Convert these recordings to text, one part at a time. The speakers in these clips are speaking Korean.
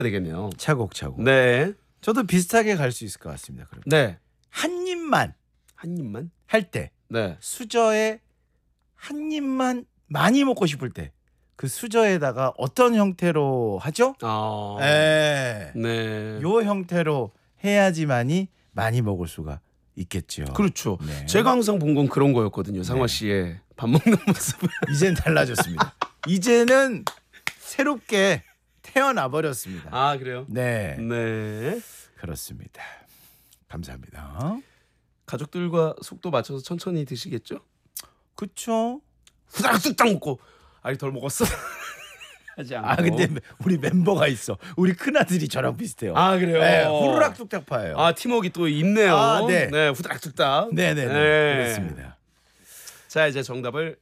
되겠네요. 차곡차곡. 네. 저도 비슷하게 갈 수 있을 것 같습니다. 그럼 네. 한 입만 한 입만? 할 때 네. 수저에 한 입만 많이 먹고 싶을 때 그 수저에다가 어떤 형태로 하죠? 아. 네. 네. 요 형태로 해야지만이 많이 먹을 수가 있겠죠. 그렇죠. 네. 제가 항상 본 건 그런 거였거든요. 상화 씨의 밥 먹는 모습을. 이젠 달라졌습니다. 이제는 새롭게 태어나 버렸습니다. 아, 그래요? 네. 네. 그렇습니다. 감사합니다. 가족들과 속도 맞춰서 천천히 드시겠죠? 그렇죠. 후다닥 뚝딱 먹고 아니 덜 먹었어. 하지 않고. 아 근데 우리 멤버가 있어. 우리 큰 아들이 저랑 비슷해요. 아, 그래요? 네, 후루락 뚝딱 파예요. 아, 팀워크 또 있네요. 아, 네. 네, 후다닥 뚝딱. 네네네. 네. 그렇습니다. 자, 이제 정답을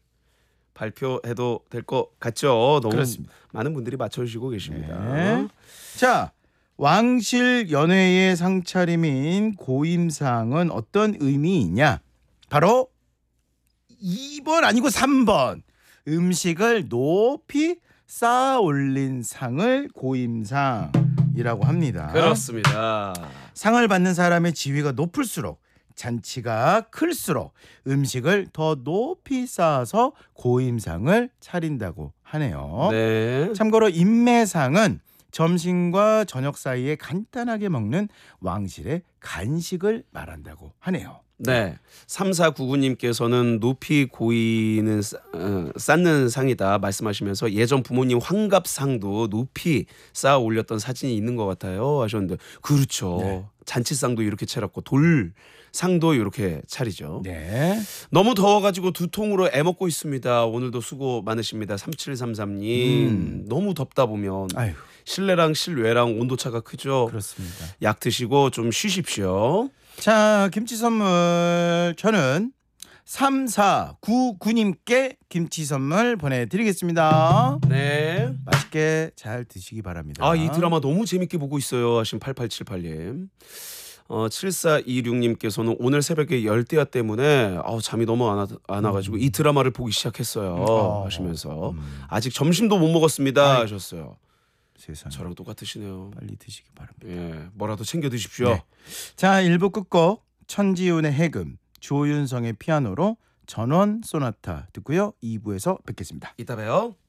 발표해도 될 것 같죠? 너무 그렇습니다. 많은 분들이 맞춰주시고 계십니다. 네. 자, 왕실 연회의 상차림인 고임상은 어떤 의미이냐? 바로 2번 아니고 3번. 음식을 높이 쌓아 올린 상을 고임상이라고 합니다. 그렇습니다. 상을 받는 사람의 지위가 높을수록 잔치가 클수록 음식을 더 높이 쌓아서 고임상을 차린다고 하네요. 네. 참고로 인매상은 점심과 저녁 사이에 간단하게 먹는 왕실의 간식을 말한다고 하네요. 네. 3499님께서는 높이 고이는 쌓는 상이다 말씀하시면서 예전 부모님 환갑상도 높이 쌓아 올렸던 사진이 있는 것 같아요 하셨는데 그렇죠. 네. 잔치상도 이렇게 차렸고 돌상도 이렇게 차리죠. 네. 너무 더워가지고 두 통으로 애먹고 있습니다. 오늘도 수고 많으십니다. 3733님. 너무 덥다 보면 아유, 실내랑 실외랑 온도차가 크죠. 그렇습니다. 약 드시고 좀 쉬십시오. 자, 김치 선물 저는 3499님께 김치 선물 보내드리겠습니다. 네. 맛있게 잘 드시기 바랍니다. 아, 이 드라마 너무 재밌게 보고 있어요 하신 8878님. 7426님께서는 오늘 새벽에 열대야 때문에 잠이 너무 안 와가지고 이 드라마를 보기 시작했어요 하시면서 아직 점심도 못 먹었습니다 하셨어요. 세상에. 저랑 똑같으시네요. 빨리 드시기 바랍니다. 예, 뭐라도 챙겨 드십시오. 네. 자, 1부 끝곡 천지훈의 해금, 조윤성의 피아노로 전원 소나타 듣고요. 2부에서 뵙겠습니다. 이따 봬요.